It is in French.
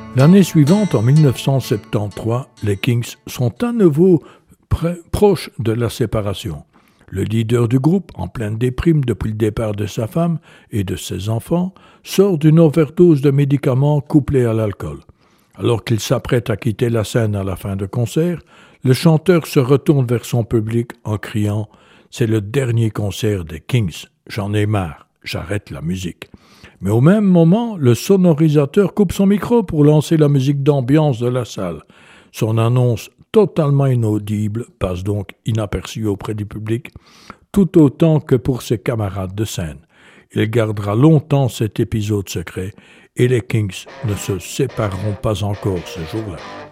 L'année suivante, en 1973, les Kings sont à nouveau proches de la séparation. Le leader du groupe, en pleine déprime depuis le départ de sa femme et de ses enfants, sort d'une overdose de médicaments couplés à l'alcool. Alors qu'il s'apprête à quitter la scène à la fin du concert, le chanteur se retourne vers son public en criant « C'est le dernier concert des Kings, j'en ai marre, j'arrête la musique ». Mais au même moment, le sonorisateur coupe son micro pour lancer la musique d'ambiance de la salle. Son annonce totalement inaudible passe donc inaperçue auprès du public, tout autant que pour ses camarades de scène. Il gardera longtemps cet épisode secret et les Kings ne se sépareront pas encore ce jour-là.